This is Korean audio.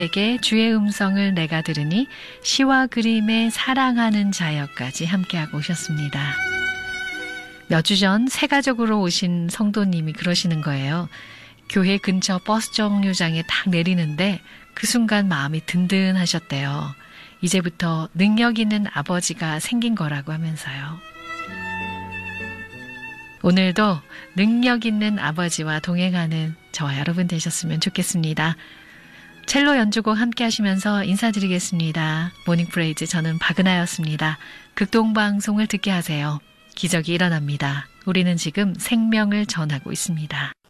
에게 주의 음성을 내가 들으니 시와 그림에 사랑하는 자여까지 함께하고 오셨습니다. 몇 주 전 새가족으로 오신 성도님이 그러시는 거예요. 교회 근처 버스 정류장에 딱 내리는데 그 순간 마음이 든든하셨대요. 이제부터 능력 있는 아버지가 생긴 거라고 하면서요. 오늘도 능력 있는 아버지와 동행하는 저와 여러분 되셨으면 좋겠습니다. 첼로 연주곡 함께 하시면서 인사드리겠습니다. 모닝 프레이즈 저는 박은하였습니다. 극동방송을 듣게 하세요. 기적이 일어납니다. 우리는 지금 생명을 전하고 있습니다.